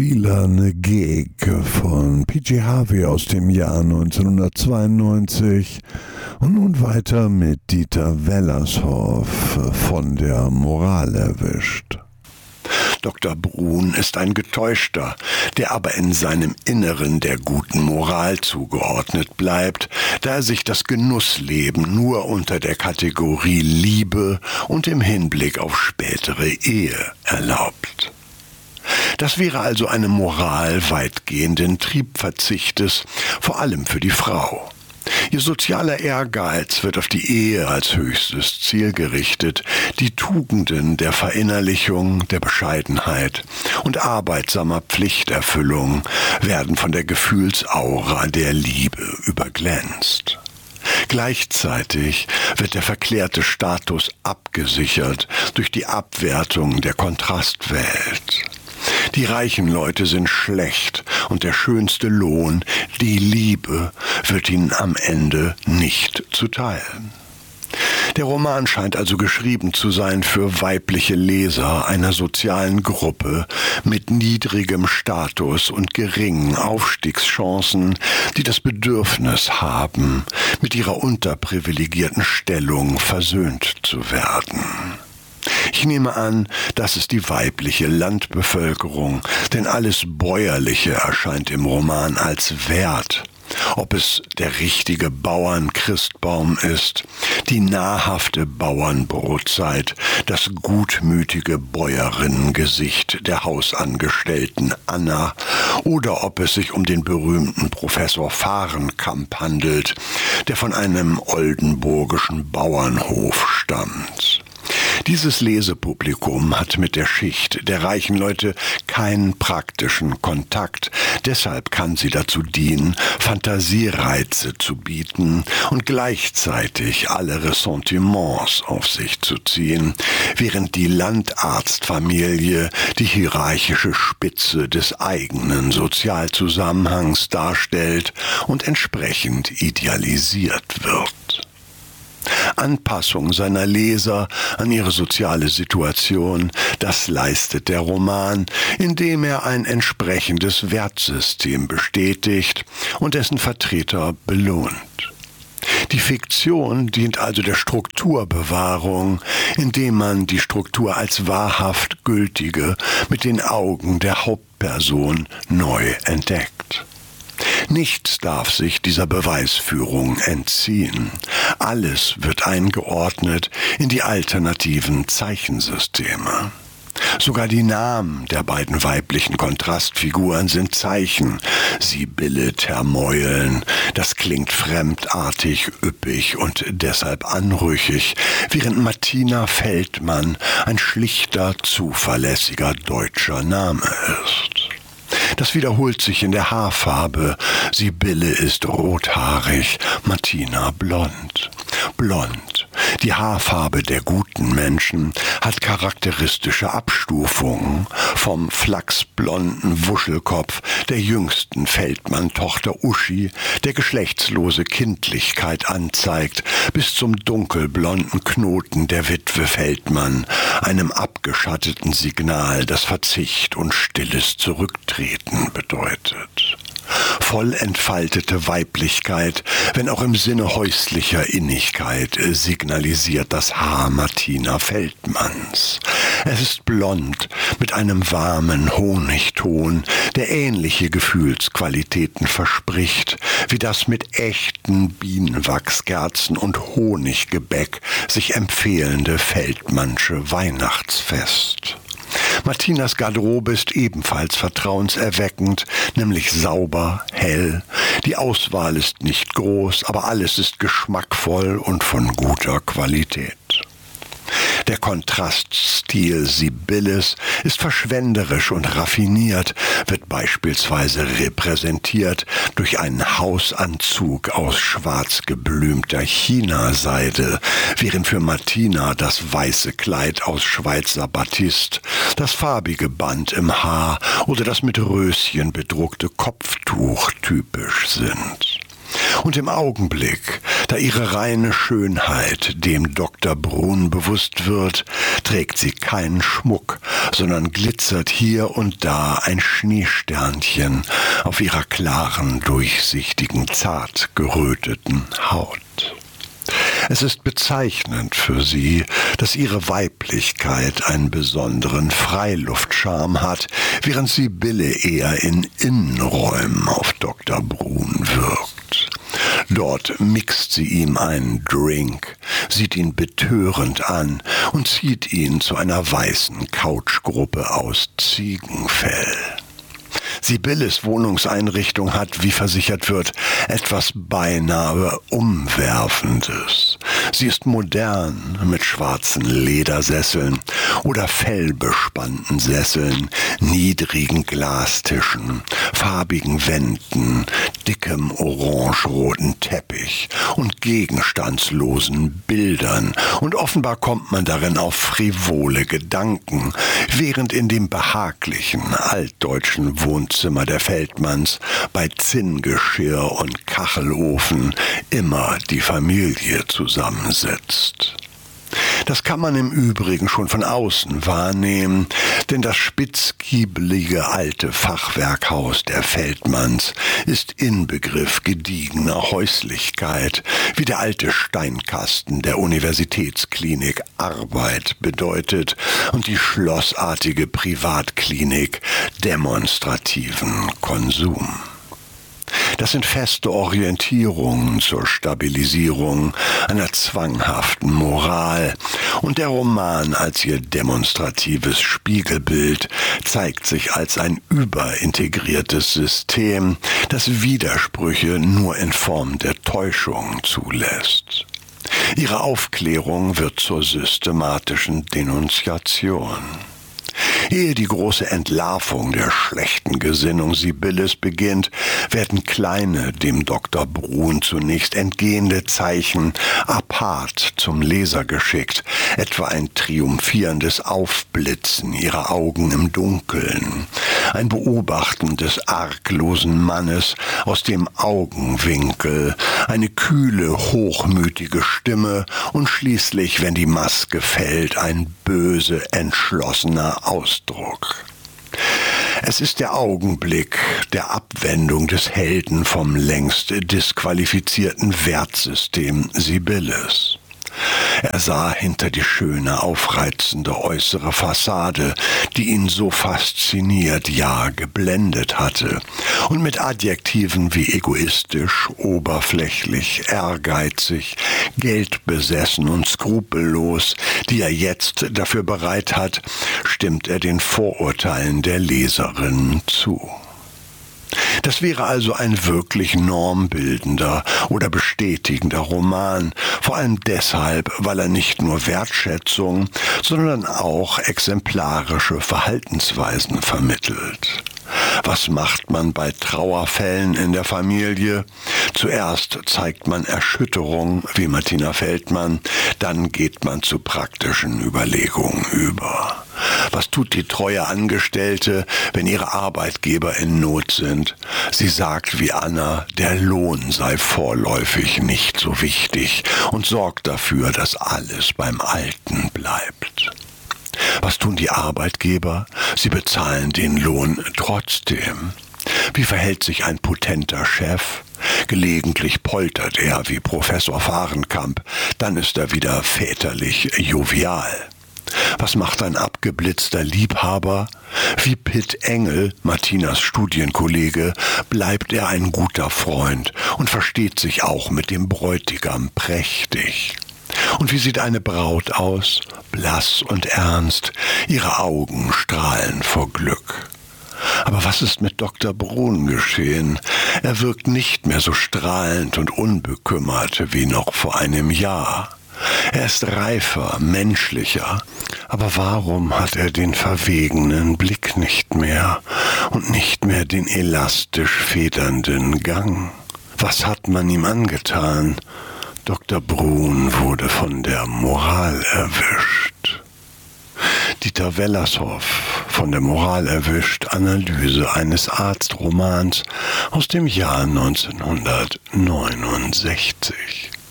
Spieler ne Gig von PJ Harvey aus dem Jahr 1992 und nun weiter mit Dieter Wellershoff von der Moral erwischt. Dr. Brun ist ein Getäuschter, der aber in seinem Inneren der guten Moral zugeordnet bleibt, da er sich das Genussleben nur unter der Kategorie Liebe und im Hinblick auf spätere Ehe erlaubt. Das wäre also eine Moral weitgehenden Triebverzichtes, vor allem für die Frau. Ihr sozialer Ehrgeiz wird auf die Ehe als höchstes Ziel gerichtet, die Tugenden der Verinnerlichung, der Bescheidenheit und arbeitsamer Pflichterfüllung werden von der Gefühlsaura der Liebe überglänzt. Gleichzeitig wird der verklärte Status abgesichert durch die Abwertung der Kontrastwelt. Die reichen Leute sind schlecht und der schönste Lohn, die Liebe, wird ihnen am Ende nicht zuteil. Der Roman scheint also geschrieben zu sein für weibliche Leser einer sozialen Gruppe mit niedrigem Status und geringen Aufstiegschancen, die das Bedürfnis haben, mit ihrer unterprivilegierten Stellung versöhnt zu werden. Ich nehme an, das ist die weibliche Landbevölkerung, denn alles Bäuerliche erscheint im Roman als wert. Ob es der richtige Bauernchristbaum ist, die nahrhafte Bauernbrotzeit, das gutmütige Bäuerinnengesicht der Hausangestellten Anna oder ob es sich um den berühmten Professor Fahrenkamp handelt, der von einem oldenburgischen Bauernhof stammt. Dieses Lesepublikum hat mit der Schicht der reichen Leute keinen praktischen Kontakt. Deshalb kann sie dazu dienen, Fantasiereize zu bieten und gleichzeitig alle Ressentiments auf sich zu ziehen, während die Landarztfamilie die hierarchische Spitze des eigenen Sozialzusammenhangs darstellt und entsprechend idealisiert wird. Anpassung seiner Leser an ihre soziale Situation, das leistet der Roman, indem er ein entsprechendes Wertsystem bestätigt und dessen Vertreter belohnt. Die Fiktion dient also der Strukturbewahrung, indem man die Struktur als wahrhaft gültige mit den Augen der Hauptperson neu entdeckt. Nichts darf sich dieser Beweisführung entziehen. Alles wird eingeordnet in die alternativen Zeichensysteme. Sogar die Namen der beiden weiblichen Kontrastfiguren sind Zeichen. Sibylle Termeulen, das klingt fremdartig, üppig und deshalb anrüchig, während Martina Feldmann ein schlichter, zuverlässiger deutscher Name ist. Das wiederholt sich in der Haarfarbe. Sibylle ist rothaarig, Martina blond. Blond, die Haarfarbe der guten Menschen, hat charakteristische Abstufungen. Vom flachsblonden Wuschelkopf der jüngsten Feldmann-Tochter Uschi, der geschlechtslose Kindlichkeit anzeigt, bis zum dunkelblonden Knoten der Witwe Feldmann, einem abgeschatteten Signal, das Verzicht und stilles Zurücktreten bedeutet. Voll entfaltete Weiblichkeit, wenn auch im Sinne häuslicher Innigkeit, signalisiert das Haar Martina Feldmanns. Es ist blond, mit einem warmen Honigton, der ähnliche Gefühlsqualitäten verspricht, wie das mit echten Bienenwachskerzen und Honiggebäck sich empfehlende Feldmannsche Weihnachtsfest. Martinas Garderobe ist ebenfalls vertrauenserweckend, nämlich sauber, hell. Die Auswahl ist nicht groß, aber alles ist geschmackvoll und von guter Qualität. Der Kontraststil Sibylles ist verschwenderisch und raffiniert, wird beispielsweise repräsentiert durch einen Hausanzug aus schwarz geblümter Chinaseide, während für Martina das weiße Kleid aus Schweizer Batist, das farbige Band im Haar oder das mit Röschen bedruckte Kopftuch typisch sind. Und im Augenblick, Da ihre reine Schönheit dem Dr. Brun bewusst wird, trägt sie keinen Schmuck, sondern glitzert hier und da ein Schneesternchen auf ihrer klaren, durchsichtigen, zart geröteten Haut. Es ist bezeichnend für sie, dass ihre Weiblichkeit einen besonderen Freiluftscharme hat, während Sibylle eher in Innenräumen auf Dr. Brun wirkt. Dort mixt sie ihm einen Drink, sieht ihn betörend an und zieht ihn zu einer weißen Couchgruppe aus Ziegenfell. Sibylles Wohnungseinrichtung hat, wie versichert wird, etwas beinahe Umwerfendes. Sie ist modern mit schwarzen Ledersesseln oder fellbespannten Sesseln, niedrigen Glastischen, farbigen Wänden, dickem orangeroten Teppich und gegenstandslosen Bildern, und offenbar kommt man darin auf frivole Gedanken, während in dem behaglichen altdeutschen Wohnzimmer der Feldmanns bei Zinngeschirr und Kachelofen immer die Familie zusammensitzt. Das kann man im Übrigen schon von außen wahrnehmen, denn das spitzgiebelige alte Fachwerkhaus der Feldmanns ist Inbegriff gediegener Häuslichkeit, wie der alte Steinkasten der Universitätsklinik Arbeit bedeutet und die schlossartige Privatklinik demonstrativen Konsum. Das sind feste Orientierungen zur Stabilisierung einer zwanghaften Moral, und der Roman als ihr demonstratives Spiegelbild zeigt sich als ein überintegriertes System, das Widersprüche nur in Form der Täuschung zulässt. Ihre Aufklärung wird zur systematischen Denunziation. Ehe die große Entlarvung der schlechten Gesinnung Sibylles beginnt, werden kleine, dem Dr. Brun zunächst entgehende Zeichen apart zum Leser geschickt, etwa ein triumphierendes Aufblitzen ihrer Augen im Dunkeln, ein Beobachten des arglosen Mannes aus dem Augenwinkel, eine kühle, hochmütige Stimme und schließlich, wenn die Maske fällt, ein böse, entschlossener Ausdruck. Es ist der Augenblick der Abwendung des Helden vom längst disqualifizierten Wertsystem Sibylles. Er sah hinter die schöne, aufreizende äußere Fassade, die ihn so fasziniert, ja geblendet hatte, und mit Adjektiven wie egoistisch, oberflächlich, ehrgeizig, geldbesessen und skrupellos, die er jetzt dafür bereit hat, stimmt er den Vorurteilen der Leserin zu. Das wäre also ein wirklich normbildender oder bestätigender Roman, vor allem deshalb, weil er nicht nur Wertschätzung, sondern auch exemplarische Verhaltensweisen vermittelt. Was macht man bei Trauerfällen in der Familie? Zuerst zeigt man Erschütterung, wie Martina Feldmann, dann geht man zu praktischen Überlegungen über. Was tut die treue Angestellte, wenn ihre Arbeitgeber in Not sind? Sie sagt wie Anna, der Lohn sei vorläufig nicht so wichtig und sorgt dafür, dass alles beim Alten bleibt. Was tun die Arbeitgeber? Sie bezahlen den Lohn trotzdem. Wie verhält sich ein potenter Chef? Gelegentlich poltert er wie Professor Fahrenkamp, dann ist er wieder väterlich jovial. Was macht ein abgeblitzter Liebhaber? Wie Pitt Engel, Martinas Studienkollege, bleibt er ein guter Freund und versteht sich auch mit dem Bräutigam prächtig. Und wie sieht eine Braut aus? Blass und ernst, ihre Augen strahlen vor Glück. Aber was ist mit Dr. Brun geschehen? Er wirkt nicht mehr so strahlend und unbekümmert wie noch vor einem Jahr. Er ist reifer, menschlicher. Aber warum hat er den verwegenen Blick nicht mehr und nicht mehr den elastisch federnden Gang? Was hat man ihm angetan? Dr. Brun wurde von der Moral erwischt. Dieter Wellershoff, von der Moral erwischt, Analyse eines Arztromans aus dem Jahr 1969.